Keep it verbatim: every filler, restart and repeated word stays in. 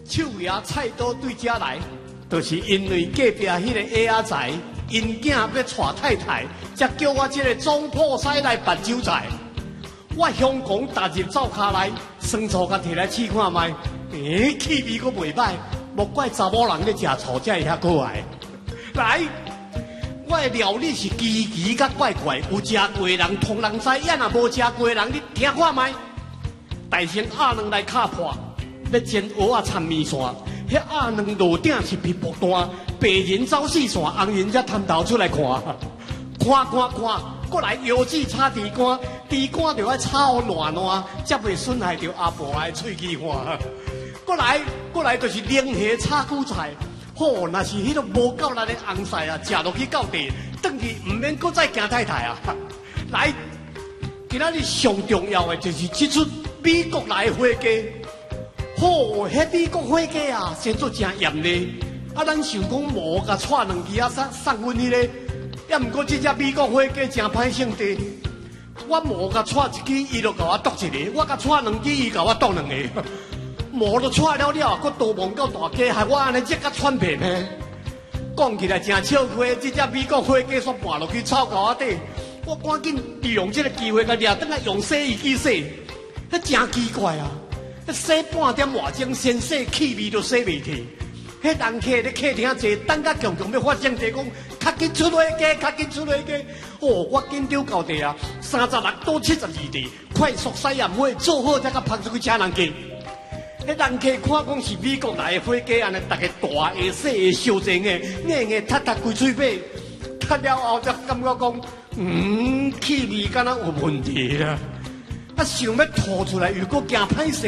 手爷菜刀对遮来，就是因为隔壁迄个矮仔仔，因囝要娶太太，才叫我这个总铺师来办酒菜。我香港踏入灶骹内，生醋甲摕来试看卖，诶，气味阁袂歹，莫怪查某人咧食醋才会遐可爱。来，我的料理是奇奇甲怪怪，有食过的人通人知，也若无食过的人，你听看卖。大成鸭卵来敲破，要煎蚵仔掺面线，迄鸭卵落顶是皮薄单，白人走四线，红人才探头出来看，看看看，过来腰子炒猪肝，猪肝就要炒烂烂，才袂损害到阿婆的喙齿花。过来，过来就是冷虾炒韭菜，吼，若是迄个无够力的红菜啊，食落去到地，转去唔免搁再惊太太啊。来，今仔日上重要的就是这出美国来的火鸡，吼，迄美国火鸡啊，先做真盐的，啊，咱想讲无甲带两支啊，送送阮迄个，也毋过这只美国火鸡真歹性地，我无甲带一支，伊就甲我剁一个，我甲带两支，伊甲我剁两个，无就带了了，佫多忙到大鸡，害我安尼热甲喘皮皮。讲起来真笑亏，这只美国火鸡煞跋落去草沟仔底。我赶紧利用这个机会，甲掠转来用洗衣机洗，迄真奇怪啊！迄洗半点外钟，先洗气味都洗袂去。迄人客咧客厅坐，等甲强强要发生地讲，较紧出来个，较紧出来个。哦，我紧张到地啊，三十六到七十二地，快速洗盐火做好才甲拍出去请人客。迄人客看讲是美国来的火鸡，安尼逐个大个、细个、小只个，硬硬塌塌规嘴巴，塌了后才感觉讲。嗯，气味敢若有问题啦！啊，想要吐出来，又搁惊歹势。